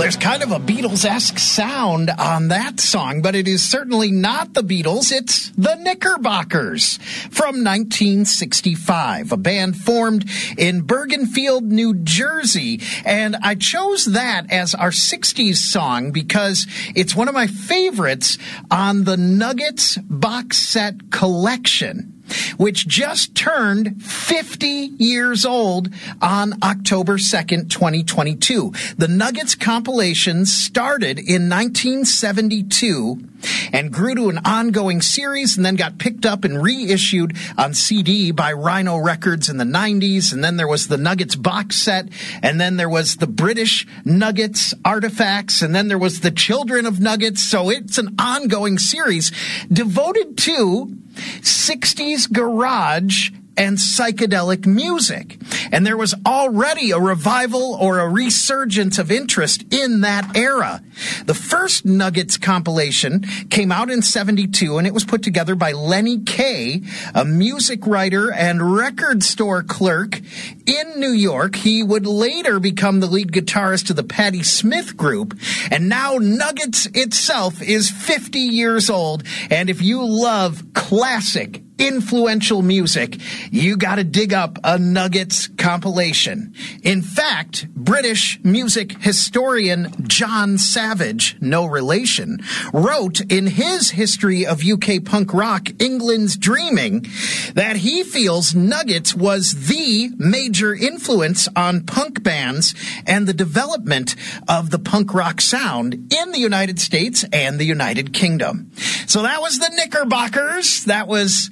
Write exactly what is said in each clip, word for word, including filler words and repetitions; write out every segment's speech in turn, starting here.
there's kind of a Beatles-esque sound on that song, but it is certainly not the Beatles. It's the Knickerbockers from nineteen sixty-five, a band formed in Bergenfield, New Jersey. And I chose that as our sixties song because it's one of my favorites on the Nuggets box set collection, which just turned fifty years old on October second, twenty twenty-two. The Nuggets compilation started in nineteen seventy-two and grew to an ongoing series and then got picked up and reissued on C D by Rhino Records in the nineties. And then there was the Nuggets box set, and then there was the British Nuggets artifacts, and then there was the Children of Nuggets. So it's an ongoing series devoted to sixties garage and psychedelic music. And there was already a revival or a resurgence of interest in that era. The first Nuggets compilation came out in seventy-two, and it was put together by Lenny Kaye, a music writer and record store clerk in New York. He would later become the lead guitarist of the Patti Smith Group, and now Nuggets itself is fifty years old. And if you love classic influential music, you got to dig up a Nuggets compilation. In fact, British music historian John Savage, no relation, wrote in his History of U K Punk Rock, England's Dreaming, that he feels Nuggets was the major influence on punk bands and the development of the punk rock sound in the United States and the United Kingdom. So that was the Knickerbockers. That was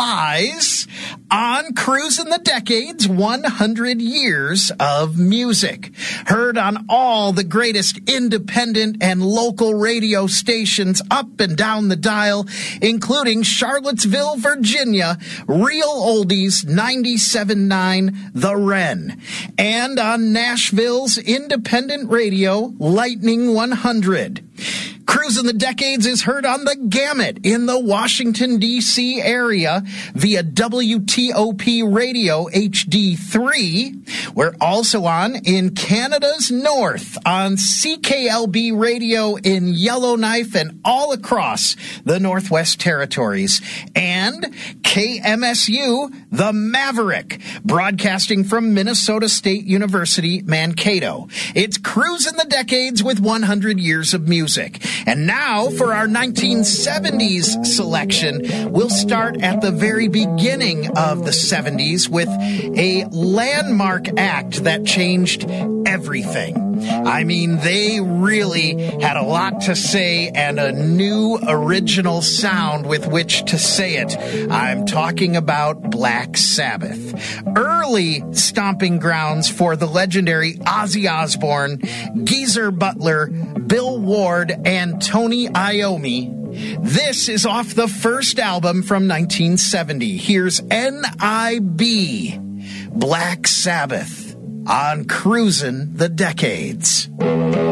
Lies on Cruising the Decades, one hundred years of music. Heard on all the greatest independent and local radio stations up and down the dial, including Charlottesville, Virginia, Real Oldies ninety-seven point nine The Wren, and on Nashville's independent radio, Lightning one hundred. Cruising the Decades is heard on the Gamut in the Washington, D C area via W T O P Radio H D three. We're also on in Canada's North on C K L B Radio in Yellowknife and all across the Northwest Territories. And K M S U, the Maverick, broadcasting from Minnesota State University, Mankato. It's Cruising the Decades with one hundred years of music. And now for our nineteen seventies selection, we'll start at the very beginning of the seventies with a landmark act that changed everything. I mean, they really had a lot to say and a new original sound with which to say it. I'm talking about Black Sabbath. Early stomping grounds for the legendary Ozzy Osbourne, Geezer Butler, Bill Ward, and Tony Iommi. This is off the first album from nineteen seventy. Here's N I B, Black Sabbath, on Cruising the Decades.